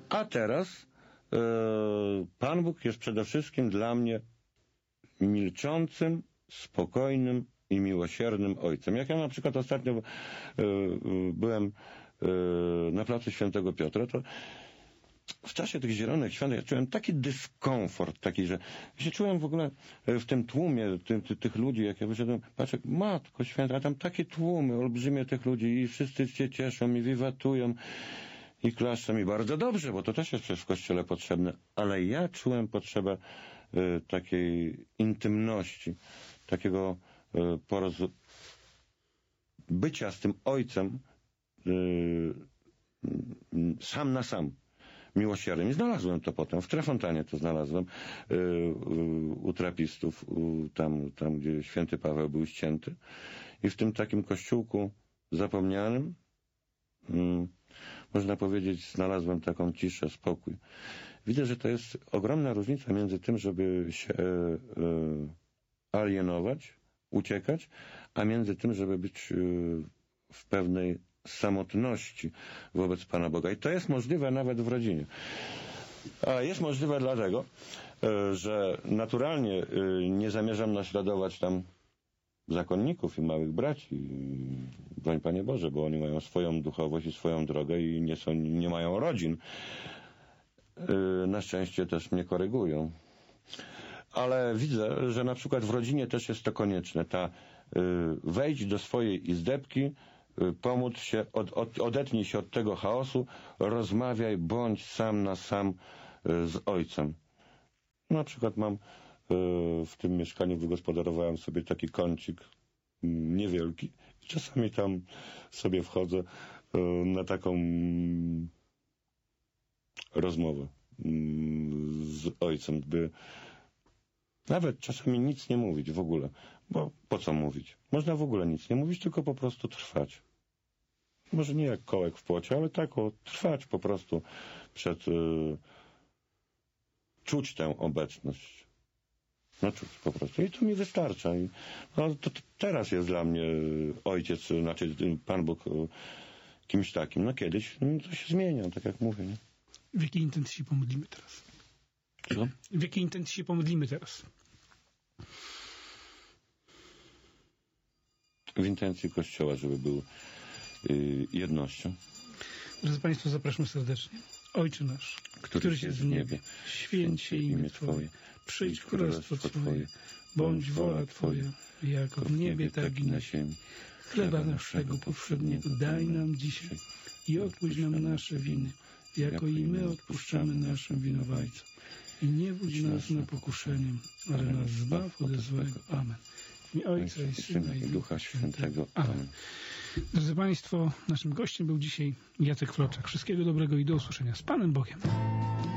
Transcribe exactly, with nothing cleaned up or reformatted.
A teraz e, Pan Bóg jest przede wszystkim dla mnie milczącym, spokojnym i miłosiernym Ojcem. Jak ja na przykład ostatnio e, byłem e, na placu Świętego Piotra, to w czasie tych zielonych świąt ja czułem taki dyskomfort, taki, że się czułem w ogóle w tym tłumie ty, ty, tych ludzi, jak ja wyszedłem, patrzę, Matko Święta, a tam takie tłumy, olbrzymie tych ludzi i wszyscy się cieszą i wiwatują i klaszczą i bardzo dobrze, bo to też jest przecież w Kościele potrzebne, ale ja czułem potrzebę y, takiej intymności, takiego y, poroz- bycia z tym Ojcem y, y, sam na sam. Miłosierdziem. I znalazłem to potem. W Trefontanie to znalazłem yy, yy, u trapistów, yy, tam, tam, gdzie święty Paweł był ścięty. I w tym takim kościółku zapomnianym, yy, można powiedzieć, znalazłem taką ciszę, spokój. Widzę, że to jest ogromna różnica między tym, żeby się yy, alienować, uciekać, a między tym, żeby być yy, w pewnej samotności wobec Pana Boga. I to jest możliwe nawet w rodzinie. A jest możliwe dlatego, że naturalnie nie zamierzam naśladować tam zakonników i małych braci. Broń Panie Boże, bo oni mają swoją duchowość i swoją drogę i nie, są, nie mają rodzin. Na szczęście też mnie korygują. Ale widzę, że na przykład w rodzinie też jest to konieczne. Ta wejdź do swojej izdebki, pomóc się, od, od, odetnij się od tego chaosu, rozmawiaj, bądź sam na sam z Ojcem. Na przykład mam w tym mieszkaniu, wygospodarowałem sobie taki kącik niewielki i czasami tam sobie wchodzę na taką rozmowę z Ojcem, by nawet czasami nic nie mówić w ogóle, bo po co mówić? Można w ogóle nic nie mówić, tylko po prostu trwać. Może nie jak kołek w płocie, ale tak o, trwać po prostu przed... Yy, czuć tę obecność. No czuć po prostu. I to mi wystarcza. I, no, to, to teraz jest dla mnie Ojciec, znaczy Pan Bóg kimś takim. No kiedyś no, to się zmienia, tak jak mówię. Nie? W jakiej intencji się pomodlimy teraz? Co? W jakiej intencji się pomodlimy teraz? W intencji Kościoła, żeby był yy, jednością. Drodzy Państwo, zapraszamy serdecznie. Ojcze nasz, który, któryś jest w niebie, święć się imię Twoje, przyjdź królestwo Twoje, bądź wola Twoja, jako w niebie, tak i na ziemi. Chleba naszego powszedniego daj nam dzisiaj i odpuść nam nasze winy, jako i my odpuszczamy naszym winowajcom. I nie wódź nas na pokuszenie, ale nas zbaw ode złego. Amen. W imię Ojca i Syna i Ducha Świętego. Amen. Drodzy Państwo, naszym gościem był dzisiaj Jacek Floczak. Wszystkiego dobrego i do usłyszenia z Panem Bogiem.